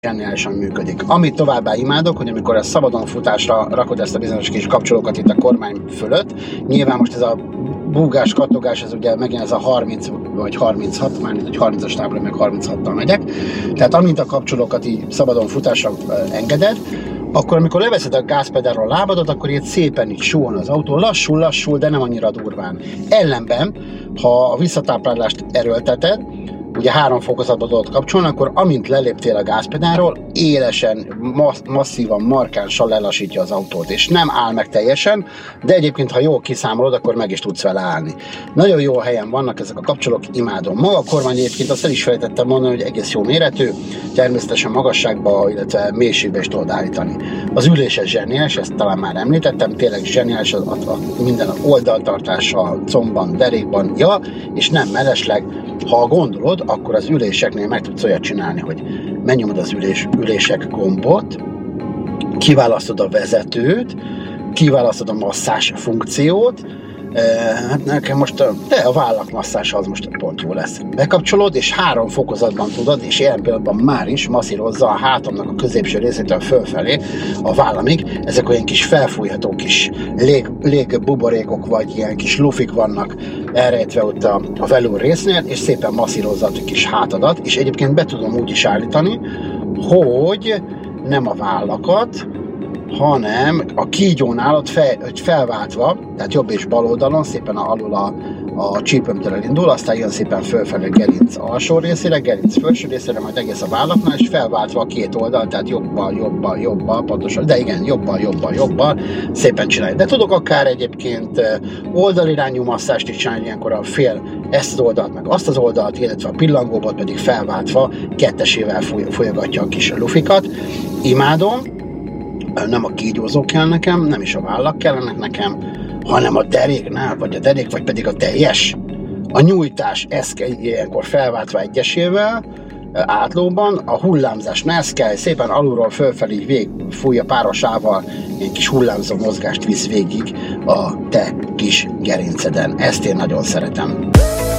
zseniálisan működik. Amit továbbá imádok, hogy amikor a szabadon futásra rakod ezt a bizonyos kis kapcsolókat itt a kormány fölött, nyilván most ez a búgás, kattogás, ez ugye megint ez a 30 vagy 36, már egy 30-as tábla, meg 36-tal megyek. Tehát amint a kapcsolókat így szabadon futásra engeded, akkor amikor leveszed a gázpedálról a lábadat, akkor így szépen így suhan az autó, lassul, de nem annyira durván. Ellenben, ha a visszatáplálást erőlteted, ugye 3 fokozatba tudod kapcsolni, akkor amint leléptél a gázpedálról, élesen, masszívan, markánsan lelassítja az autót, és nem áll meg teljesen, de egyébként, ha jól kiszámolod, akkor meg is tudsz vele állni. Nagyon jó helyen vannak ezek a kapcsolók, imádom. Maga a kormány egyébként azt el is felejtettem mondani, hogy egész jó méretű, természetesen magasságba, illetve mélységbe is tudod állítani. Az üléses zseniális, ezt talán már említettem, tényleg zseniális minden oldaltartása, combban, derékban, és nem mellesleg. Ha gondolod, akkor az üléseknél meg tudsz olyat csinálni, hogy megnyomod az ülések gombot, kiválasztod a vezetőt, kiválasztod a masszás funkciót, hát nekem most a vállak masszása az most pont jó lesz. Bekapcsolod, és 3 fokozatban tudod, és ilyen pillanatban már is masszírozza a hátamnak a középső részétől fölfelé a vállamig. Ezek olyan kis felfújható kis légbuborékok, vagy ilyen kis lufik vannak elrejtve ott a velúr résznél, és szépen masszírozza a kis hátadat, és egyébként be tudom úgy is állítani, hogy nem a vállakat, hanem a kígyónál ott felváltva, tehát jobb és bal oldalon szépen alul a csípőmtől elindul, aztán jön szépen fölfelé gerinc alsó részére, gerinc felső részére, majd egész a vállaknál, és felváltva a 2 oldal, tehát jobbal, pontosan, de igen, jobbal, szépen csinálja. De tudok akár egyébként oldalirányú masszást is csinálni, ilyenkor a fél ezt az oldalt, meg azt az oldalt, illetve a pillangóbot pedig felváltva kettesével folyogatja a kis lufikat. Imádom. Nem a kígyózók kell nekem, nem is a vállak kellenek nekem, hanem a deréknál, vagy pedig a teljes. A nyújtás, ez kell ilyenkor felváltva egyesével, átlóban, a hullámzásnál ez kell, szépen alulról fölfelé fújja párosával, ilyen kis hullámzó mozgást visz végig a te kis gerinceden. Ezt én nagyon szeretem.